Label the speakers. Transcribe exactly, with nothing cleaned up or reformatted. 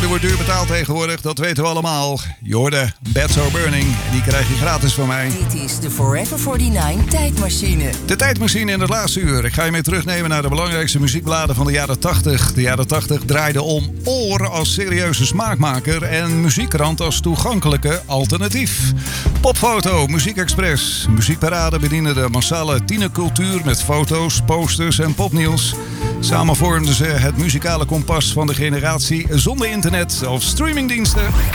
Speaker 1: Oh, er wordt duur betaald tegenwoordig, dat weten we allemaal. Je hoorde Bad So Burning en die krijg je gratis van mij.
Speaker 2: Dit is de Forever eenenveertig tijdmachine.
Speaker 1: De tijdmachine in het laatste uur. Ik ga je mee terugnemen naar de belangrijkste muziekbladen van de jaren tachtig. De jaren tachtig draaiden om oor als serieuze smaakmaker en muziekkrant als toegankelijke alternatief. Popfoto, Muziekexpress, Muziekparade bediende de massale tienercultuur met foto's, posters en popnieuws. Samen vormden ze het muzikale kompas van de generatie zonder internet of streamingdiensten.